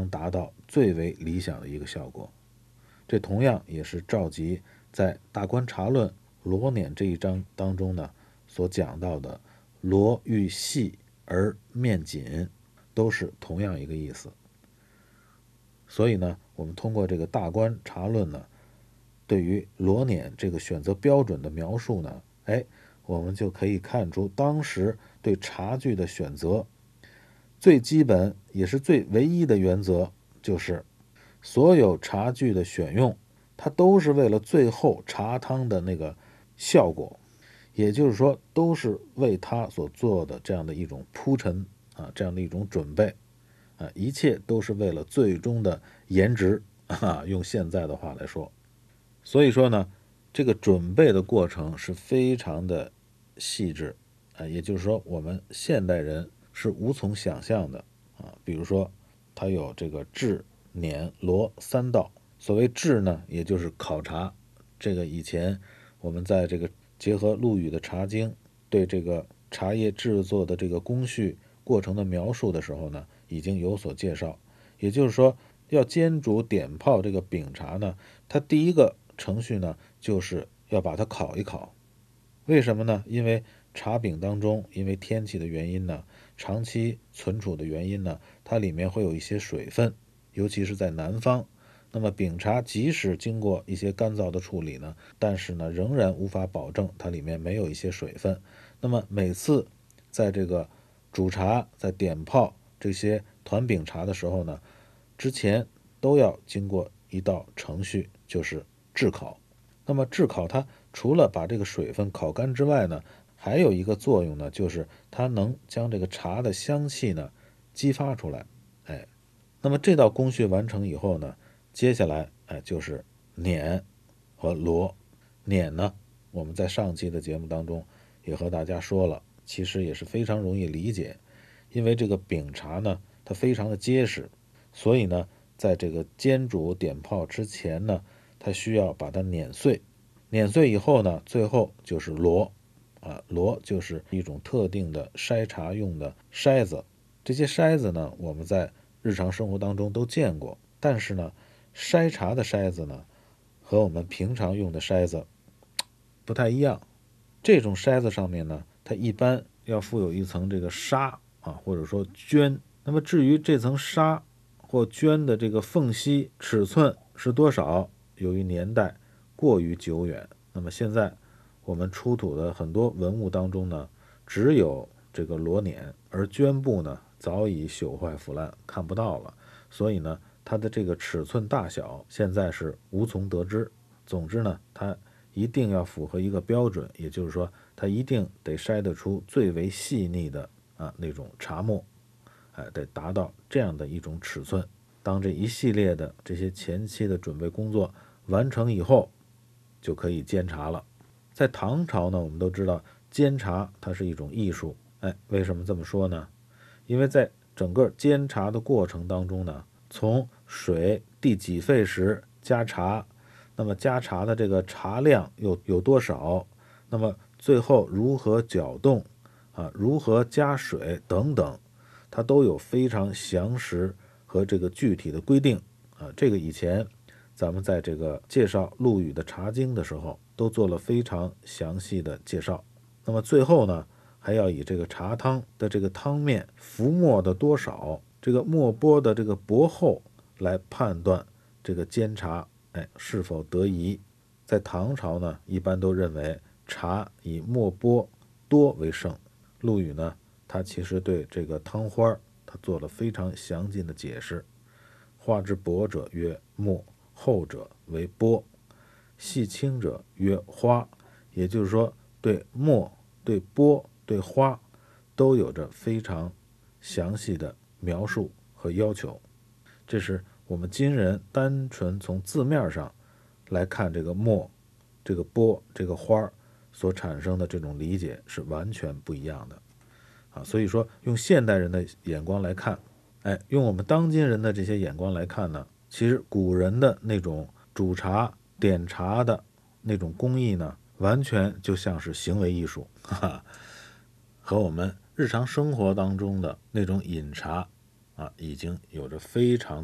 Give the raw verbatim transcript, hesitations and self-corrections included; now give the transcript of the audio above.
能达到最为理想的一个效果。这同样也是赵佶在《大观察论·罗辇》这一章当中呢所讲到的罗欲细而面紧，都是同样一个意思。所以呢，我们通过这个《大观察论》呢，对于罗辇这个选择标准的描述呢，哎，我们就可以看出当时对茶具的选择最基本也是最唯一的原则，就是所有茶具的选用，它都是为了最后茶汤的那个效果，也就是说都是为它所做的这样的一种铺陈啊，这样的一种准备啊，一切都是为了最终的颜值啊，用现在的话来说。所以说呢，这个准备的过程是非常的细致啊，也就是说我们现代人是无从想象的啊。比如说它有这个制、碾、罗三道。所谓制呢，也就是考察，这个以前我们在这个结合陆羽的《茶经》对这个茶叶制作的这个工序过程的描述的时候呢，已经有所介绍。也就是说，要煎煮点泡这个饼茶呢，它第一个程序呢，就是要把它烤一烤。为什么呢？因为茶饼当中，因为天气的原因呢，长期存储的原因呢，它里面会有一些水分，尤其是在南方。那么饼茶即使经过一些干燥的处理呢，但是呢，仍然无法保证它里面没有一些水分。那么每次在这个煮茶、在点泡这些团饼茶的时候呢，之前都要经过一道程序，就是炙烤。那么炙烤它除了把这个水分烤干之外呢，还有一个作用呢，就是它能将这个茶的香气呢激发出来。哎，那么这道工序完成以后呢，接下来哎就是碾和罗。碾呢，我们在上期的节目当中也和大家说了，其实也是非常容易理解，因为这个饼茶呢，它非常的结实，所以呢，在这个煎煮点泡之前呢，它需要把它碾碎。碾碎以后呢，最后就是罗啊，罗就是一种特定的筛茶用的筛子。这些筛子呢，我们在日常生活当中都见过，但是呢，筛茶的筛子呢，和我们平常用的筛子不太一样。这种筛子上面呢，它一般要附有一层这个纱啊，或者说绢。那么至于这层纱或绢的这个缝隙尺寸是多少，由于年代过于久远，那么现在我们出土的很多文物当中呢，只有这个罗辇，而绢布呢早已朽坏腐烂，看不到了。所以呢，它的这个尺寸大小现在是无从得知。总之呢，它一定要符合一个标准，也就是说，它一定得筛得出最为细腻的啊那种茶沫，哎，得达到这样的一种尺寸。当这一系列的这些前期的准备工作完成以后，就可以煎茶了。在唐朝呢，我们都知道煎茶它是一种艺术。哎，为什么这么说呢？因为在整个煎茶的过程当中呢，从水第几沸时加茶，那么加茶的这个茶量有有多少，那么最后如何搅动啊，如何加水等等，它都有非常详实和这个具体的规定啊。这个以前咱们在这个介绍陆羽的《茶经》的时候都做了非常详细的介绍。那么最后呢，还要以这个茶汤的这个汤面浮沫的多少，这个沫波的这个薄厚来判断这个煎茶哎是否得宜。在唐朝呢，一般都认为茶以沫波多为胜。陆羽呢，他其实对这个汤花他做了非常详尽的解释。花之薄者曰沫，厚者为波，细轻者曰花。也就是说，对沫、对波、对花都有着非常详细的描述和要求。这是我们今人单纯从字面上来看这个沫、这个波、这个花所产生的这种理解是完全不一样的啊。所以说，用现代人的眼光来看，哎，用我们当今人的这些眼光来看呢，其实古人的那种煮茶、点茶的那种工艺呢，完全就像是行为艺术，哈哈，和我们日常生活当中的那种饮茶啊，已经有着非常